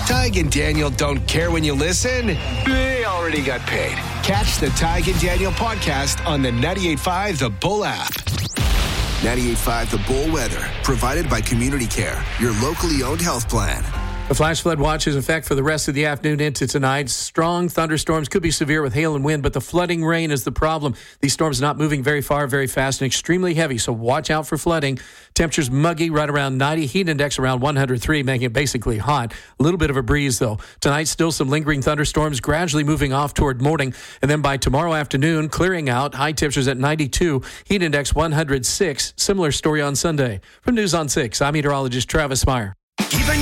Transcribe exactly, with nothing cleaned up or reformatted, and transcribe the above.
Tig and Daniel don't care when you listen. They already got paid. Catch the Tig and Daniel podcast on the ninety-eight point five The Bull app. ninety-eight point five The Bull weather, provided by Community Care, your locally owned health plan. The flash flood watch is in effect for the rest of the afternoon into tonight. Strong thunderstorms could be severe with hail and wind, but the flooding rain is the problem. These storms not moving very far, very fast, and extremely heavy, so watch out for flooding. Temperatures muggy, right around ninety. Heat index around one hundred three, making it basically hot. A little bit of a breeze, though. Tonight, still some lingering thunderstorms, gradually moving off toward morning, and then by tomorrow afternoon, clearing out. High temperatures at ninety-two, heat index one hundred six. Similar story on Sunday. From News on six, I'm meteorologist Travis Meyer. Even